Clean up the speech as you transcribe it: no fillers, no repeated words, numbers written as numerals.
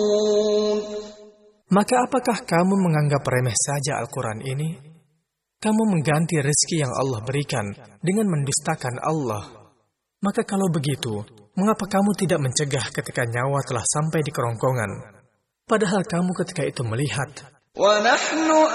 Maka apakah kamu menganggap remeh saja Al-Quran ini? Kamu mengganti rezeki yang Allah berikan dengan mendustakan Allah. Maka kalau begitu, mengapa kamu tidak mencegah ketika nyawa telah sampai di kerongkongan? Padahal kamu ketika itu melihat